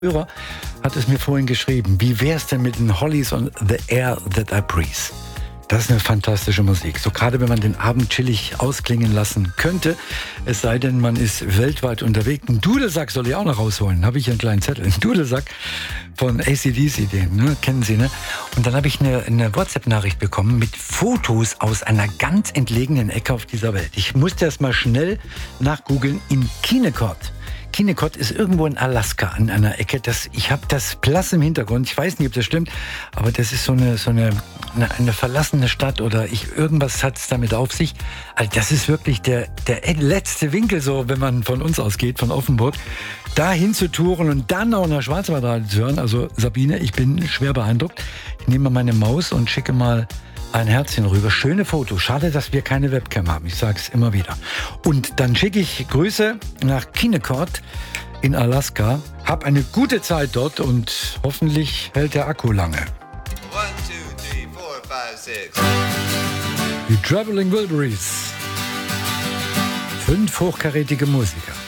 Hörer hat es mir vorhin geschrieben. Wie wär's denn mit den Hollies und The Air That I Breathe? Das ist eine fantastische Musik. So gerade wenn man den Abend chillig ausklingen lassen könnte. Es sei denn, man ist weltweit unterwegs. Ein Dudelsack soll ich auch noch rausholen. Habe ich hier einen kleinen Zettel. Ein Dudelsack von AC/DC, den kennen Sie, ne? Und dann habe ich eine WhatsApp-Nachricht bekommen mit Fotos aus einer ganz entlegenen Ecke auf dieser Welt. Ich musste erst mal schnell nachgoogeln. In Kennecott. Kennecott ist irgendwo in Alaska an einer Ecke. Ich habe das blass im Hintergrund. Ich weiß nicht, ob das stimmt, aber das ist so eine verlassene Stadt oder irgendwas hat es damit auf sich. Also das ist wirklich der letzte Winkel, so wenn man von uns ausgeht, von Offenburg, da hin zu touren und dann auch nach Schwarzwaldau zu hören. Also Sabine, ich bin schwer beeindruckt. Ich nehme mal meine Maus und schicke mal ein Herzchen rüber. Schöne Fotos. Schade, dass wir keine Webcam haben. Ich sage es immer wieder. Und dann schicke ich Grüße nach Kennecott in Alaska. Hab eine gute Zeit dort und hoffentlich hält der Akku lange. 1, 2, 3, 4, 5, 6. Die Traveling Wilburys. 5 hochkarätige Musiker.